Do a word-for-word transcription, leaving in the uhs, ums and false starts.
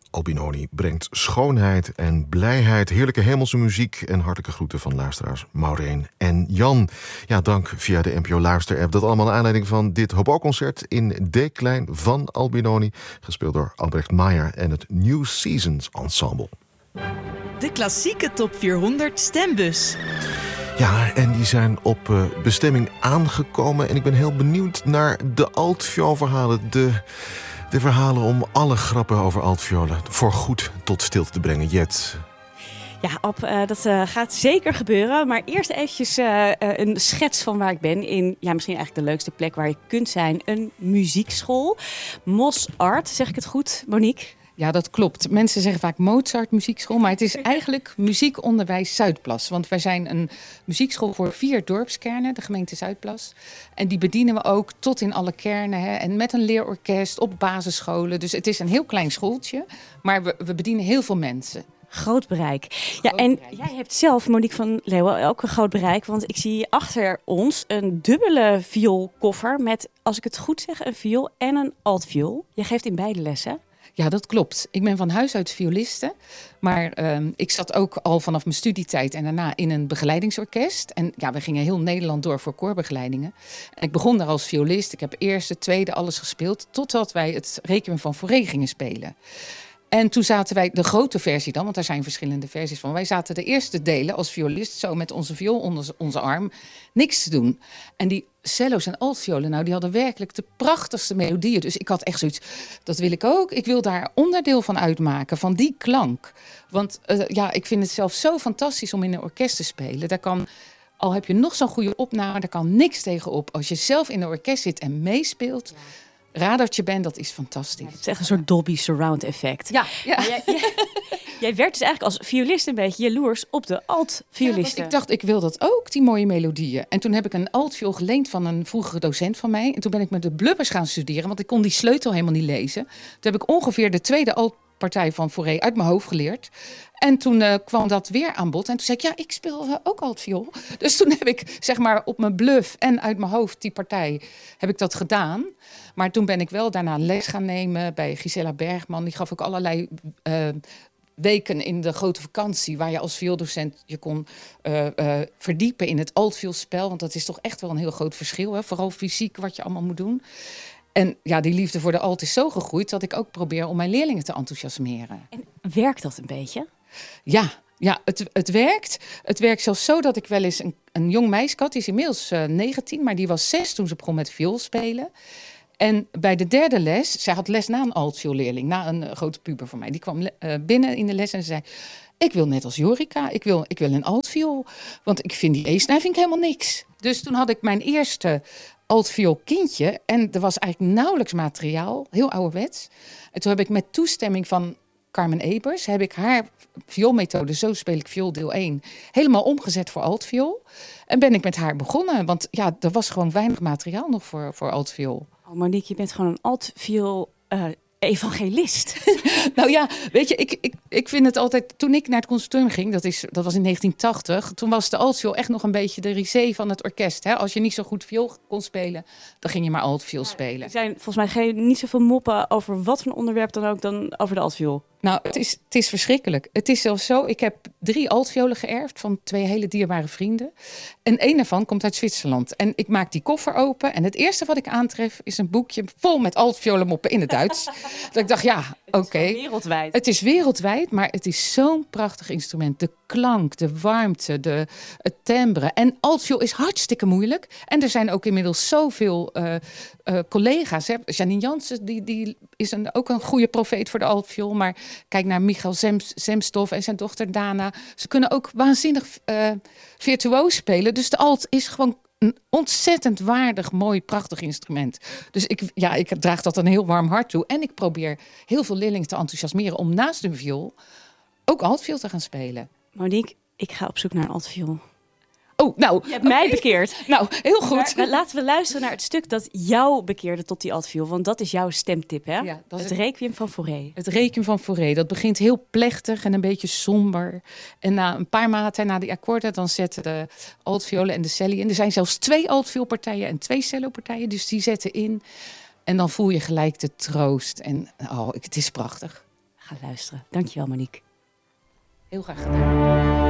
Albinoni brengt schoonheid en blijheid, heerlijke hemelse muziek en hartelijke groeten van luisteraars Maureen en Jan. Ja, dank via de N P O Luister-app. Dat allemaal naar aanleiding van dit Hobo-concert in D-klein van Albinoni, gespeeld door Albrecht Meijer en het New Seasons Ensemble. De klassieke top vierhonderd stembus. Ja, en die zijn op uh, bestemming aangekomen. En ik ben heel benieuwd naar de altvioolverhalen. De, de verhalen om alle grappen over altviolen voorgoed tot stilte te brengen. Jet. Ja, Ab, uh, dat uh, gaat zeker gebeuren. Maar eerst eventjes uh, uh, een schets van waar ik ben. In ja, misschien eigenlijk de leukste plek waar je kunt zijn. Een muziekschool. Mozart, zeg ik het goed, Monique? Ja, dat klopt. Mensen zeggen vaak Mozart muziekschool, maar het is eigenlijk muziekonderwijs Zuidplas. Want wij zijn een muziekschool voor vier dorpskernen, de gemeente Zuidplas. En die bedienen we ook tot in alle kernen. Hè, en met een leerorkest op basisscholen. Dus het is een heel klein schooltje, maar we, we bedienen heel veel mensen. Groot bereik. Groot ja, en bereik. jij hebt zelf, Monique van Leeuwen, ook een groot bereik. Want ik zie achter ons een dubbele vioolkoffer met, als ik het goed zeg, een viool en een altviool. Jij geeft in beide lessen. Ja, dat klopt. Ik ben van huis uit violiste. Maar uh, ik zat ook al vanaf mijn studietijd en daarna in een begeleidingsorkest. En ja, we gingen heel Nederland door voor koorbegeleidingen. En ik begon daar als violist. Ik heb eerste, tweede, alles gespeeld. Totdat wij het Requiem van Fauré gingen spelen. En toen zaten wij, de grote versie dan, want daar zijn verschillende versies van. Wij zaten de eerste delen als violist zo met onze viool onder onze arm niks te doen. En die cello's en altviolen, nou, die hadden werkelijk de prachtigste melodieën. Dus ik had echt zoiets, dat wil ik ook. Ik wil daar onderdeel van uitmaken, van die klank. Want uh, ja, ik vind het zelf zo fantastisch om in een orkest te spelen. Daar kan, al heb je nog zo'n goede opname, daar kan niks tegenop. Als je zelf in een orkest zit en meespeelt, ja. Radertje bent, dat is fantastisch. Ja, het is echt een soort Dolby Surround effect. Ja, ja. Jij, jij, jij werd dus eigenlijk als violist een beetje jaloers op de alt-violisten. Ja, ik dacht, ik wil dat ook, die mooie melodieën. En toen heb ik een altviool geleend van een vroegere docent van mij. En toen ben ik met de blubbers gaan studeren, want ik kon die sleutel helemaal niet lezen. Toen heb ik ongeveer de tweede altpartij van Fauré uit mijn hoofd geleerd. En toen uh, kwam dat weer aan bod. En toen zei ik, ja, ik speel uh, ook altviool. Dus toen heb ik, zeg maar, op mijn bluff en uit mijn hoofd die partij, heb ik dat gedaan. Maar toen ben ik wel daarna les gaan nemen bij Gisela Bergman. Die gaf ook allerlei uh, weken in de grote vakantie, waar je als viooldocent je kon uh, uh, verdiepen in het altvioolspel. Want dat is toch echt wel een heel groot verschil. Hè? Vooral fysiek wat je allemaal moet doen. En ja, die liefde voor de alt is zo gegroeid dat ik ook probeer om mijn leerlingen te enthousiasmeren. En werkt dat een beetje? Ja, ja het, het werkt. Het werkt zelfs zo dat ik wel eens een, een jong meisje had, die is inmiddels uh, negentien, maar die was zes toen ze begon met viool spelen. En bij de derde les, zij had les na een altvioolleerling, na een uh, grote puber van mij. Die kwam uh, binnen in de les en ze zei, ik wil net als Jorika, ik wil, ik wil een altviool. Want ik vind die E-snij vind ik helemaal niks. Dus toen had ik mijn eerste altviool kindje en er was eigenlijk nauwelijks materiaal, heel ouderwets. En toen heb ik met toestemming van Carmen Ebers, heb ik haar vioolmethode, zo speel ik viool deel één, helemaal omgezet voor altviool. En ben ik met haar begonnen, want ja, er was gewoon weinig materiaal nog voor, voor altviool. Oh, Monique, je bent gewoon een altviool uh, evangelist. Nou ja, weet je, ik, ik, ik vind het altijd, toen ik naar het conservatorium ging, dat, is, dat was in negentien tachtig, toen was de altviool echt nog een beetje de risée van het orkest. Hè? Als je niet zo goed viool kon spelen, dan ging je maar altviool ja, spelen. Er zijn volgens mij geen, niet zoveel moppen over wat voor onderwerp dan ook dan over de altviool. Nou, het is, het is verschrikkelijk. Het is zelfs zo, ik heb drie altviolen geërfd van twee hele dierbare vrienden. En één daarvan komt uit Zwitserland. En ik maak die koffer open en het eerste wat ik aantref is een boekje vol met altviolenmoppen in het Duits. Dat ik dacht, ja, oké. Okay. Wereldwijd. Het is wereldwijd, maar het is zo'n prachtig instrument. De klank, de warmte, de, het timbre. En altviool is hartstikke moeilijk. En er zijn ook inmiddels zoveel uh, uh, collega's. Hè. Janine Jansen, die, die is een, ook een goede profeet voor de altviool. Maar kijk naar Michael Zems, Zemstov en zijn dochter Dana. Ze kunnen ook waanzinnig uh, virtuoos spelen. Dus de alt is gewoon een ontzettend waardig, mooi, prachtig instrument. Dus ik, ja, ik draag dat een heel warm hart toe. En ik probeer heel veel leerlingen te enthousiasmeren om naast hun viool ook altviool te gaan spelen. Monique, ik ga op zoek naar een altviool. Oh, nou. Je hebt okay. mij bekeerd. Nou, heel goed. Maar, maar laten we luisteren naar het stuk dat jou bekeerde tot die altviool. Want dat is jouw stemtip, hè? Ja, dat het is Requiem van Fauré. Het Requiem van Fauré. Dat begint heel plechtig en een beetje somber. En na een paar maten, na die akkoorden, dan zetten de altviolen en de celli in. Er zijn zelfs twee altvioolpartijen en twee cellopartijen. Dus die zetten in. En dan voel je gelijk de troost. En oh, het is prachtig. ga luisteren. Dankjewel, Monique. Heel graag gedaan.